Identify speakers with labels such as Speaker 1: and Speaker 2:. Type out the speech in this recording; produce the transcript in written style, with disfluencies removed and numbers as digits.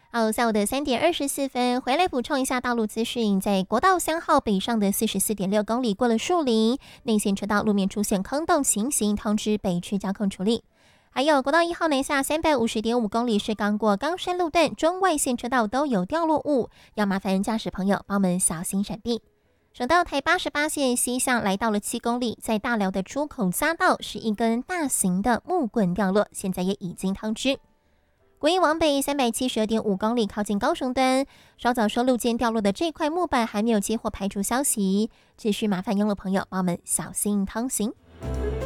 Speaker 1: 好，下午的3:24，回来补充一下道路资讯。在国道3号北上的44.6公里过了树林，内线车道路面出现坑洞情形，通知北区交控处理。还有国道1号南下350.5公里是刚过冈山路段，中外线车道都有掉落物，要麻烦驾驶朋友帮我们小心闪避。省道台88线西向来到了7公里，在大寮的出口匝道是一根大型的木棍掉落，现在也已经通知。国一往北372.5公里，靠近高雄端，稍早说路肩掉落的这块木板还没有接获排除消息，继续麻烦用路朋友帮我们小心通行。